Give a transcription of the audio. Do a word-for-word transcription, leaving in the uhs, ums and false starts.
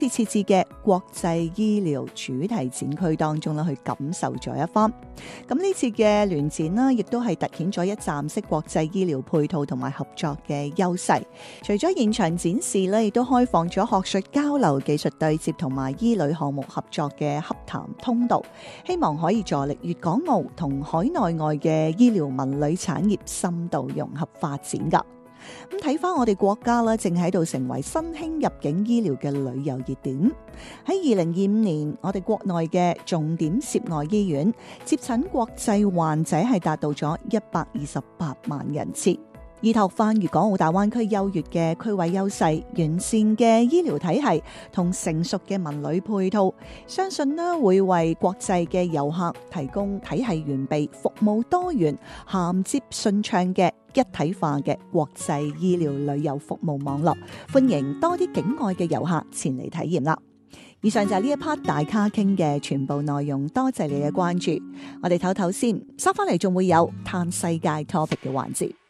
設置嘅國際醫療主題展區當中啦，去感受咗一番。咁呢次嘅聯展啦，亦都係凸顯咗一站式國際醫療配套同埋合作嘅優勢。除咗現場展示咧，亦都開放咗學術交流、技術對接同埋醫旅項目合作嘅洽談通道，希望可以助力粵港澳同海內外嘅醫療文旅產業深度融合發展噶。咁睇翻我哋國家啦，正喺度成為新興入境醫療嘅旅遊熱點。喺二零二五年，我哋國內嘅重點涉外醫院接診國際患者係達到咗一百二十八萬人次。以拓翻粵港澳大灣區優越嘅區位優勢、完善嘅醫療體系同成熟嘅文旅配套，相信呢會為國際嘅遊客提供體系完備、服務多元、銜接順暢嘅一體化嘅國際醫療旅遊服務網絡，歡迎多啲境外嘅遊客前嚟體驗啦。以上就係呢一 part 大咖傾嘅全部內容，多謝你嘅關注。我哋唞唞先，收翻嚟仲會有嘆世界 topic 嘅環節。